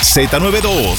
Z92.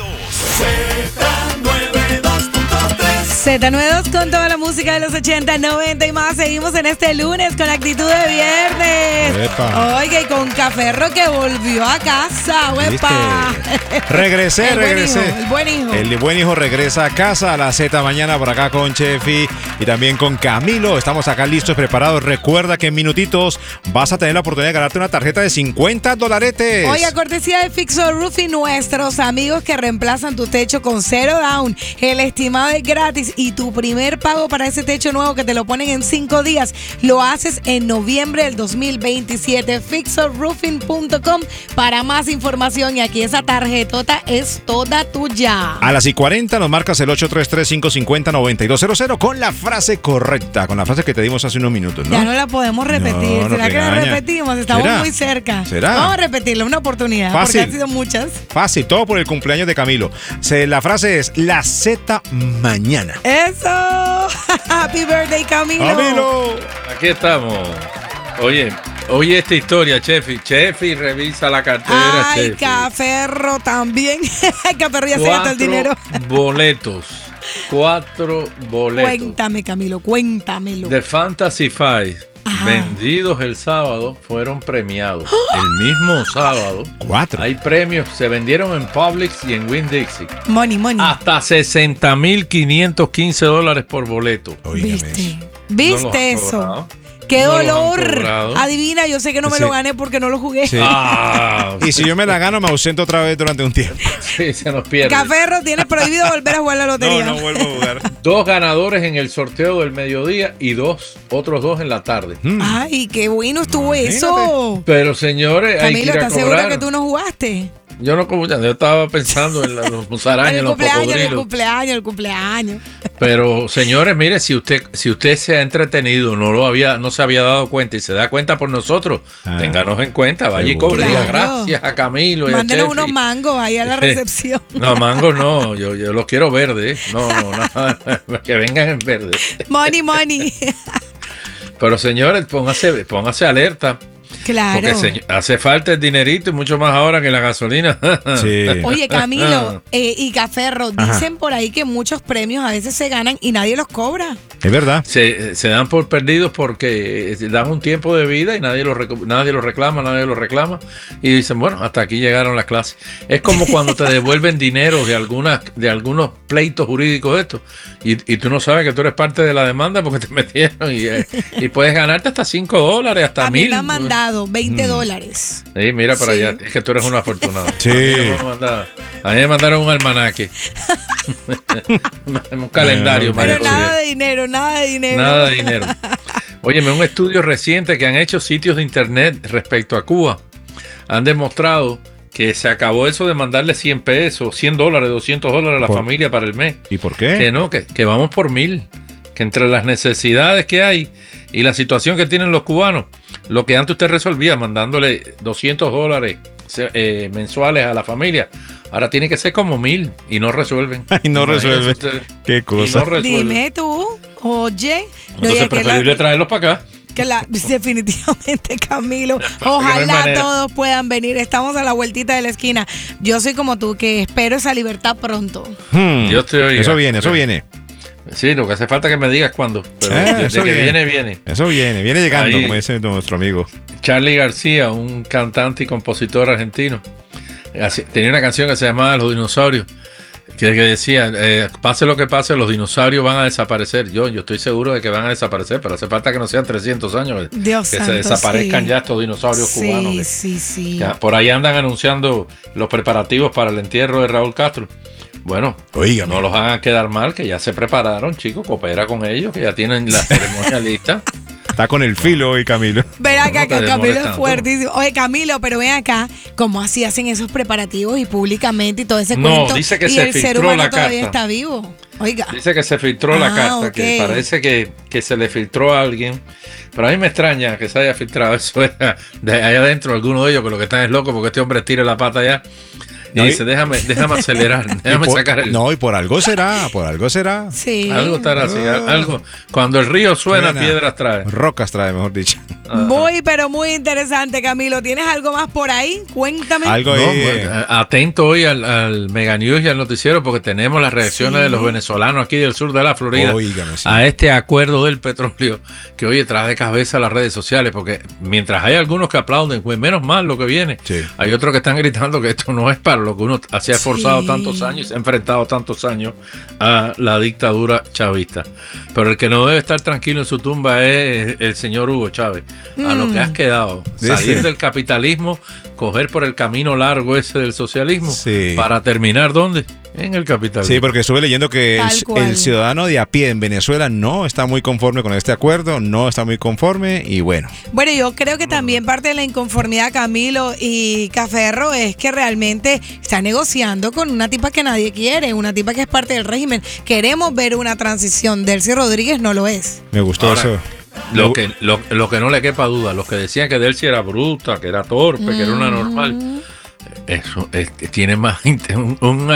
Z92 con toda la música de los 80, 90 y más. Seguimos en este lunes con actitud de viernes. Epa. Oiga, y con Caferro que volvió a casa. ¡Uepa! Regresé. El buen hijo. El buen hijo regresa a casa a las Z mañana por acá con Chefi y también con Camilo. Estamos acá listos, preparados. Recuerda que en minutitos vas a tener la oportunidad de ganarte una tarjeta de $50. Oiga, cortesía de Fixo Roofing, nuestros amigos que reemplazan tu techo con cero down. El estimado es gratis y tu primer pago para ese techo nuevo que te lo ponen en 5 días lo haces en noviembre del 2027. Fixoroofing.com para más información, y aquí esa tarjetota es toda tuya. A las 40 nos marcas el 833-550-9200 con la frase correcta, con la frase que te dimos hace unos minutos, ¿no? Ya no la podemos repetir. No, ¿Será te que la engaña. repetimos? Estamos ¿Será? muy cerca. ¿Será? Vamos a repetirla, una oportunidad. Fácil. Porque han sido muchas. Fácil, todo por el cumpleaños de Camilo. La frase es la Z mañana. ¡Eso! ¡Happy birthday, Camilo! ¡Camilo! Aquí estamos. Oye esta historia, Chefi, revisa la cartera, Ay, Chefi. Caferro también. Caferro ya se gasta el dinero. 4 boletos. Cuéntame, Camilo, cuéntamelo. De Fantasy Five, Ajá. vendidos el sábado, fueron premiados. El mismo sábado. 4. Hay premios, se vendieron en Publix y en Winn-Dixie. Money. Hasta $60,515 por boleto. Óigame eso. ¿Viste No los han eso? cobrado. ¡Qué No los han dolor! cobrado. Adivina, yo sé que no me Sí. lo gané porque no lo jugué. Sí. Ah, Y si yo me la gano, me ausento otra vez durante un tiempo. sí, se nos pierde. Caferro, tienes prohibido volver a jugar la lotería. No vuelvo a jugar. 2 ganadores en el sorteo del mediodía y otros 2 en la tarde. Ay, qué bueno estuvo Imagínate. eso. Pero señores, hay que Camilo, ir a ¿estás seguro cobrar. que tú no jugaste? Yo estaba pensando en los musarañas, En los el cocodrilos. cumpleaños. Pero señores, mire, si usted se ha entretenido, no se había dado cuenta y se da cuenta por nosotros, ténganos en cuenta, vaya y Seguro. cobre. Diga Claro. gracias a Camilo y a Mándenos Chefi. unos mangos ahí a la recepción. No, mangos no, yo los quiero verdes. No, nada, que vengan en verde. Money. Pero señores, póngase alerta. Claro. Porque hace falta el dinerito y mucho más ahora que la gasolina. Sí. Oye, Camilo y Caferro, dicen por ahí que muchos premios a veces se ganan y nadie los cobra. Es verdad. Se dan por perdidos porque dan un tiempo de vida y nadie lo reclama. Y dicen, bueno, hasta aquí llegaron las clases. Es como cuando te devuelven dinero de algunos pleitos jurídicos estos y tú no sabes que tú eres parte de la demanda porque te metieron y puedes ganarte hasta $5, hasta A mí $1,000. me han mandado $20. Sí, mira para Sí. allá, es que tú eres un afortunado. Sí. A mí me mandaron un almanaque. Un calendario. Pero Pero María nada Julia. de dinero. Nada de dinero. Óyeme, un estudio reciente que han hecho sitios de internet respecto a Cuba han demostrado que se acabó eso de mandarle 100 pesos, $100, $200 a la familia para el mes. ¿Y por qué? Que no, que vamos por 1,000. Que entre las necesidades que hay y la situación que tienen los cubanos, lo que antes usted resolvía mandándole $200 mensuales a la familia, ahora tiene que ser como 1,000 y no resuelven. Y no Imagínese resuelve. usted. Qué Y cosa. no resuelven. Dime tú, oye. Entonces es preferible traerlos para acá. Definitivamente, Camilo. no hay Ojalá manera. todos puedan venir. Estamos a la vueltita de la esquina. Yo soy como tú, que espero esa libertad pronto. Yo te oiga. Eso viene. Sí, lo que hace falta que me digas cuándo. Pero Eso de que viene. viene. Eso viene llegando, Ahí. como dice nuestro amigo. Charly García, un cantante y compositor argentino, tenía una canción que se llamaba Los Dinosaurios, que decía, pase lo que pase, los dinosaurios van a desaparecer. Yo estoy seguro de que van a desaparecer, pero hace falta que no sean 300 años, Dios que santo, se desaparezcan sí. ya estos dinosaurios cubanos. Sí. Ya, por ahí andan anunciando los preparativos para el entierro de Raúl Castro. Bueno, Óigame. no los hagan quedar mal, que ya se prepararon, chicos, coopera con ellos, que ya tienen la ceremonia lista. Está con el filo hoy, Camilo. Ven acá, No te que demores Camilo es tanto. fuertísimo. Oye, Camilo, pero ven acá, ¿cómo así hacen esos preparativos y públicamente y todo ese No, cuento? dice que y se el ser filtró humano la todavía carta. está vivo. Oiga. Dice que se filtró la carta, que ok. parece que se le filtró a alguien. Pero a mí me extraña que se haya filtrado eso de allá adentro, alguno de ellos que lo que están es loco porque este hombre tira la pata allá. Y dice, déjame acelerar, déjame sacar el... No, y por algo será, por algo será. Sí. Algo estará así, algo. Cuando el río suena, piedras trae. Rocas trae, mejor dicho. Muy, pero muy interesante, Camilo. ¿Tienes algo más por ahí? Cuéntame. Algo No, ahí. bueno, atento hoy al Mega News y al noticiero porque tenemos las reacciones de los venezolanos aquí del sur de la Florida Óigame, sí. a este acuerdo del petróleo que hoy trae de cabeza las redes sociales, porque mientras hay algunos que aplauden, pues menos mal lo que viene, Sí. hay otros que están gritando que esto no es para lo que uno se ha esforzado tantos años y se ha enfrentado tantos años a la dictadura chavista. Pero el que no debe estar tranquilo en su tumba es el señor Hugo Chávez. A lo que has quedado, salir del capitalismo, coger por el camino largo ese del socialismo, Sí. para terminar ¿dónde? En el capitalismo. Sí, porque estuve leyendo que Tal cual. el ciudadano de a pie en Venezuela no está muy conforme con este acuerdo, no está muy conforme y bueno. Bueno, yo creo que también parte de la inconformidad, Camilo y Caferro, es que realmente está negociando con una tipa que nadie quiere, una tipa que es parte del régimen. Queremos ver una transición. Delcy Rodríguez no lo es. Me gustó Ahora, eso. Lo que no le quepa duda, los que decían que Delcy era bruta, que era torpe, que era una normal, eso tiene más un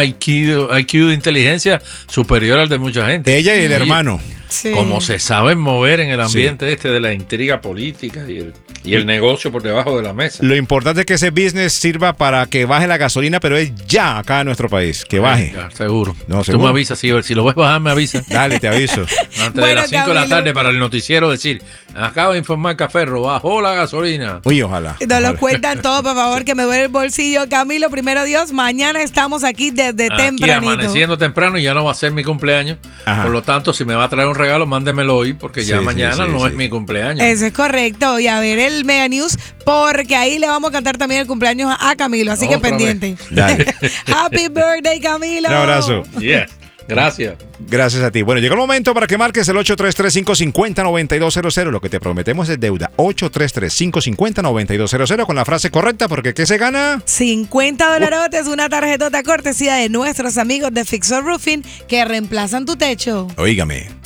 IQ de inteligencia superior al de mucha gente. Ella y el hermano. Sí. Como se saben mover en el ambiente de la intriga política y el negocio por debajo de la mesa. Lo importante es que ese business sirva para que baje la gasolina, pero es ya acá en nuestro país, que baje. Ya, seguro. No, Tú seguro. me avisas, si lo ves bajar, me avisas. Dale, te aviso. Antes de Bueno, las 5 de la Camilo. tarde para el noticiero decir, acaba de informar Caferro, bajó la gasolina. Uy, ojalá. Nos lo cuentan todo, por favor, que me duele el bolsillo. Camilo, primero Dios, mañana estamos aquí desde Aquí tempranito. amaneciendo temprano y ya no va a ser mi cumpleaños. Ajá. Por lo tanto, si me va a traer un regalo, mándemelo hoy, porque ya Sí, mañana sí, no sí. es mi cumpleaños. Eso es correcto. Y a ver el Mega News, porque ahí le vamos a cantar también el cumpleaños a Camilo. Así que Otra pendiente. Dale. Happy birthday, Camilo. Un abrazo. Yeah. Gracias. Gracias a ti. Bueno, llegó el momento para que marques el 833-550-9200. Lo que te prometemos es deuda. 833-550-9200 con la frase correcta, porque ¿qué se gana? $50 es una tarjetota cortesía de nuestros amigos de Fixer Roofing que reemplazan tu techo. Óigame.